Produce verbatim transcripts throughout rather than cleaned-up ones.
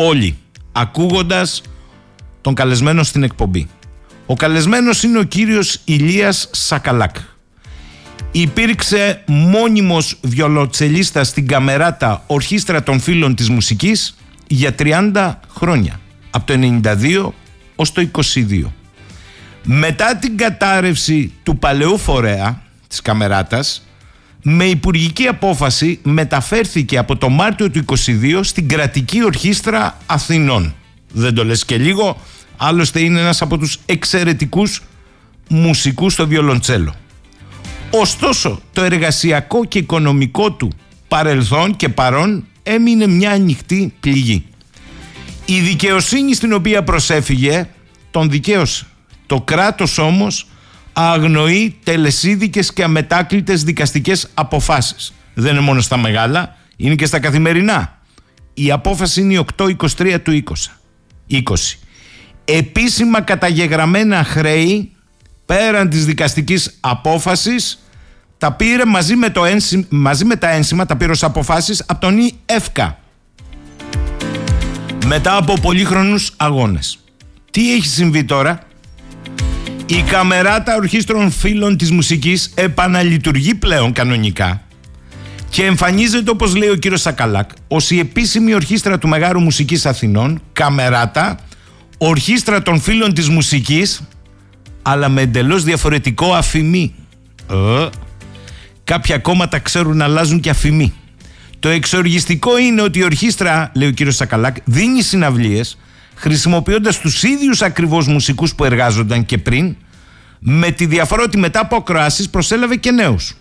όλοι, ακούγοντας τον καλεσμένο στην εκπομπή. Ο καλεσμένος είναι ο κύριος Ηλίας Σακαλάκ. Υπήρξε μόνιμος βιολοτσελίστας στην Καμεράτα Ορχήστρα των Φίλων της Μουσικής για τριάντα χρόνια, από το ενενήντα δύο ως το είκοσι δύο. Μετά την κατάρρευση του παλαιού φορέα της Καμεράτας, με υπουργική απόφαση μεταφέρθηκε από το Μάρτιο του είκοσι δύο στην Κρατική Ορχήστρα Αθηνών. Δεν το λες και λίγο, άλλωστε είναι ένας από τους εξαιρετικούς μουσικούς στο βιολοντσέλο. Ωστόσο, το εργασιακό και οικονομικό του παρελθόν και παρόν έμεινε μια ανοιχτή πληγή. Η δικαιοσύνη στην οποία προσέφυγε τον δικαίωσε. Το κράτος όμως αγνοεί τελεσίδικες και αμετάκλητες δικαστικές αποφάσεις. Δεν είναι μόνο στα μεγάλα, είναι και στα καθημερινά. Η απόφαση είναι η οκτώ είκοσι τρία του είκοσι. Επίσημα καταγεγραμμένα χρέη πέραν της δικαστικής απόφασης τα πήρε μαζί με, το ένσημα, μαζί με τα ένσημα, τα πήρε ως αποφάσεις από τον ΙΕΦΚΑ. Μετά από πολύχρονους αγώνες. Τι έχει συμβεί τώρα? Η Καμεράτα Ορχήστρων Φίλων της Μουσικής επαναλειτουργεί πλέον κανονικά και εμφανίζεται, όπως λέει ο κύριος Σακαλάκ, ως η επίσημη ορχήστρα του Μεγάρου Μουσικής Αθηνών, Καμεράτα, Ορχήστρα των Φίλων της Μουσικής, αλλά με εντελώς διαφορετικό αφημί. Ε, κάποια κόμματα ξέρουν να αλλάζουν και αφημί. Το εξοργιστικό είναι ότι η ορχήστρα, λέει ο κύριος Σακαλάκ, δίνει συναυλίες χρησιμοποιώντας τους ίδιους ακριβώς μουσικούς που εργάζονταν και πριν, με τη διαφορά ότι μετά από ακροάσεις προσέλαβε και νέους.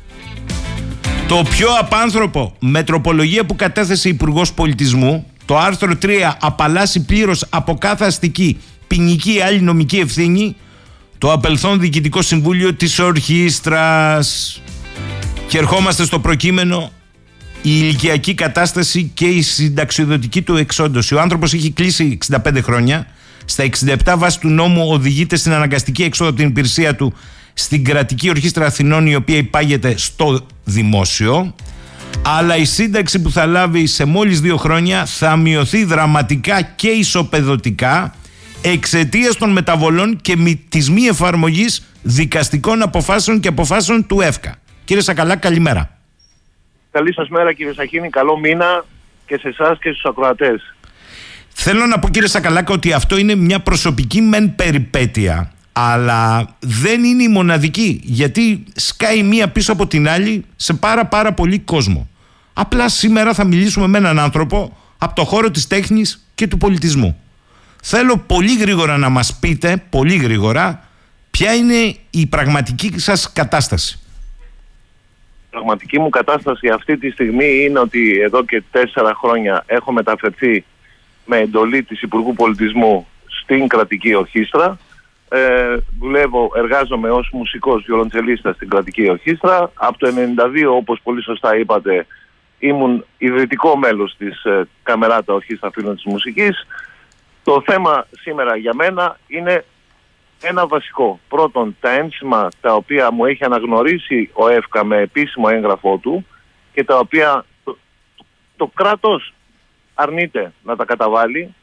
Το πιο απάνθρωπο με τροπολογία που κατέθεσε Υπουργός Πολιτισμού, το άρθρο τρία απαλλάσσει πλήρως από κάθε αστική, ποινική ή άλλη νομική ευθύνη το απελθόν Διοικητικό Συμβούλιο της Ορχήστρας. Και ερχόμαστε στο προκείμενο, η ηλικιακή κατάσταση και η συνταξιοδοτική του εξόντωση. Ο άνθρωπος έχει κλείσει εξήντα πέντε χρόνια. Στα εξήντα επτά βάσει του νόμου οδηγείται στην αναγκαστική έξοδο από την υπηρεσία του στην Κρατική Ορχήστρα Αθηνών, η οποία υπάγεται στο δημόσιο. Αλλά η σύνταξη που θα λάβει σε μόλις δύο χρόνια θα μειωθεί δραματικά και ισοπεδωτικά εξαιτίας των μεταβολών και της μη εφαρμογής δικαστικών αποφάσεων και αποφάσεων του ΕΦΚΑ. Κύριε Σακαλάκ, καλημέρα. Καλή σας μέρα, κύριε Σαχίνη, καλό μήνα και σε εσάς και στους ακροατές. Θέλω να πω, κύριε Σακαλάκ, ότι αυτό είναι μια προσωπική μεν περιπέτεια, αλλά δεν είναι η μοναδική, γιατί σκάει μία πίσω από την άλλη σε πάρα πάρα πολύ κόσμο. Απλά σήμερα θα μιλήσουμε με έναν άνθρωπο από το χώρο της τέχνης και του πολιτισμού. Θέλω πολύ γρήγορα να μας πείτε, πολύ γρήγορα, ποια είναι η πραγματική σας κατάσταση. Η πραγματική μου κατάσταση αυτή τη στιγμή είναι ότι εδώ και τέσσερα χρόνια έχω μεταφερθεί με εντολή της Υπουργού Πολιτισμού στην Κρατική Ορχήστρα. Ε, δουλεύω, εργάζομαι ως μουσικός βιολοντσελίστας στην Κρατική Ορχήστρα. Από το ενενήντα δύο, όπως πολύ σωστά είπατε, ήμουν ιδρυτικό μέλος της ε, Καμεράτα Ορχήστρα Φίλων της Μουσικής. Το θέμα σήμερα για μένα είναι ένα βασικό. Πρώτον, τα ένσημα τα οποία μου έχει αναγνωρίσει ο ΕΦΚΑ με επίσημο έγγραφό του και τα οποία το, το κράτος αρνείται να τα καταβάλει.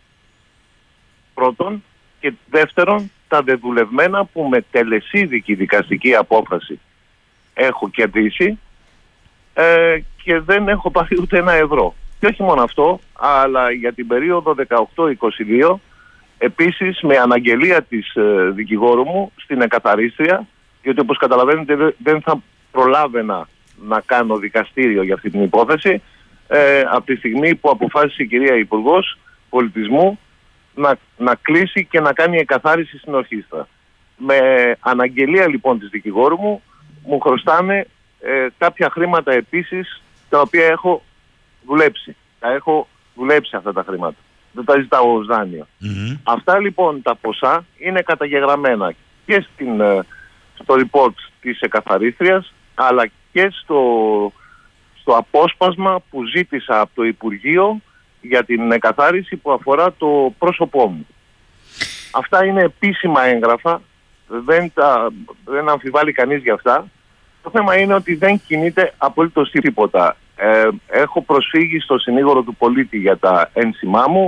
Πρώτον. Και δεύτερον, τα δεδουλευμένα που με τελεσίδικη δικαστική απόφαση έχω κερδίσει ε, και δεν έχω πάρει ούτε ένα ευρώ. Και όχι μόνο αυτό, αλλά για την περίοδο δεκαοκτώ είκοσι δύο επίσης με αναγγελία της ε, δικηγόρου μου στην εκαθαρίστρια, γιατί όπως καταλαβαίνετε δεν θα προλάβαινα να κάνω δικαστήριο για αυτή την υπόθεση ε, από τη στιγμή που αποφάσισε η κυρία Υπουργός Πολιτισμού να, να κλείσει και να κάνει εκαθάριση στην ορχήστρα. Με αναγγελία λοιπόν της δικηγόρου μου μου χρωστάνε ε, κάποια χρήματα επίσης τα οποία έχω δουλέψει. Τα έχω δουλέψει αυτά τα χρήματα. Δεν τα ζητάω ως δάνειο. Mm-hmm. Αυτά λοιπόν τα ποσά είναι καταγεγραμμένα και στην, στο report της εκαθαρίστριας, αλλά και στο, στο απόσπασμα που ζήτησα από το Υπουργείο για την εκαθάριση που αφορά το πρόσωπό μου. Αυτά είναι επίσημα έγγραφα, δεν, τα, δεν αμφιβάλλει κανείς για αυτά. Το θέμα είναι ότι δεν κινείται απολύτως τίποτα. Ε, έχω προσφύγει στο συνήγορο του πολίτη για τα ένσημά μου.